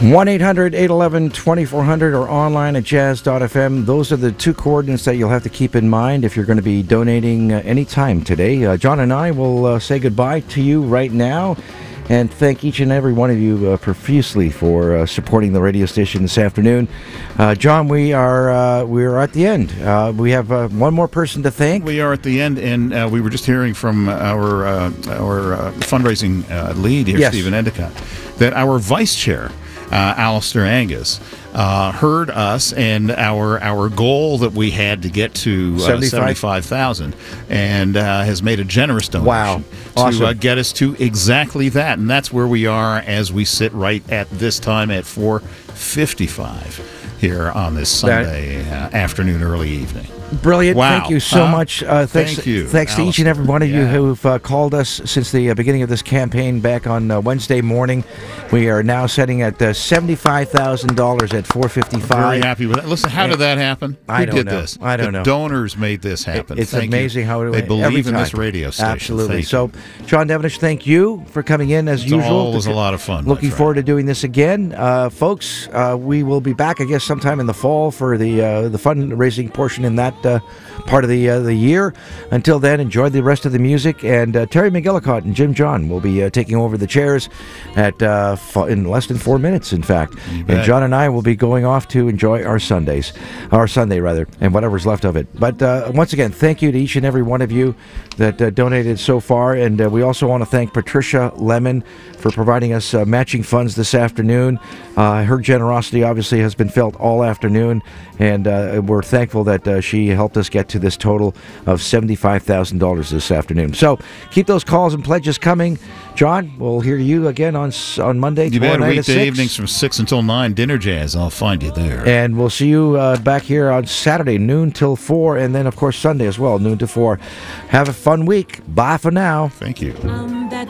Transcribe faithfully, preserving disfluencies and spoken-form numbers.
one eight hundred eight one one twenty-four hundred or online at jazz dot f m. Those are the two coordinates that you'll have to keep in mind if you're going to be donating uh, any time today. Uh, John and I will uh, say goodbye to you right now and thank each and every one of you uh, profusely for uh, supporting the radio station this afternoon. Uh, John, we are uh, we are at the end. Uh, we have uh, one more person to thank. We are at the end, and uh, we were just hearing from our uh, our uh, fundraising uh, lead here, Yes. Stephen Endicott, that our vice chair, uh, Alistair Angus, uh, heard us and our our goal that we had to get to uh, seventy-five thousand, and uh, has made a generous donation. Wow. To Awesome. uh, get us to exactly that, and that's where we are as we sit right at this time at four fifty-five here on this Sunday uh, afternoon, early evening. Brilliant. Wow. Thank you so Huh? much. Uh, thanks, Thank you, Thanks to each and every one of you Yeah. who've uh, called us since the uh, beginning of this campaign back on uh, Wednesday morning. We are now setting at uh, seventy-five thousand dollars at four fifty-five. Very happy with that. Listen, how did that happen? I Who don't did know. this? I don't the know. Donors made this happen. It's Thank amazing you. how it they believe every in this time. radio station. Absolutely. Thank So, John Devenish, thank you for coming in as It's usual. always a lot of fun, my Looking friend. forward to doing this again, uh, folks. Uh, we will be back, I guess, sometime in the fall for the uh, the fundraising portion in that uh, part of the uh, the year. Until then, enjoy the rest of the music. And uh, Terry McGillicott and Jim John will be uh, taking over the chairs at uh, f- in less than four minutes, in fact. You And bet. John and I will be going off to enjoy our Sundays, our Sunday rather, and whatever's left of it. But uh, once again, thank you to each and every one of you that uh, donated so far. And uh, we also want to thank Patricia Lemon for providing us uh, matching funds this afternoon. Uh, her generosity obviously has been felt all afternoon, and uh, we're thankful that uh, she helped us get to this total of seventy-five thousand dollars this afternoon. So keep those calls and pledges coming. John, we'll hear you again on s- on Monday, You tomorrow bet. night at Weekday six. evenings from six until nine. Dinner Jazz. I'll find you there. And we'll see you uh, back here on Saturday, noon till four, and then, of course, Sunday as well, noon to four. Have a fun week. Bye for now. Thank you. I'm that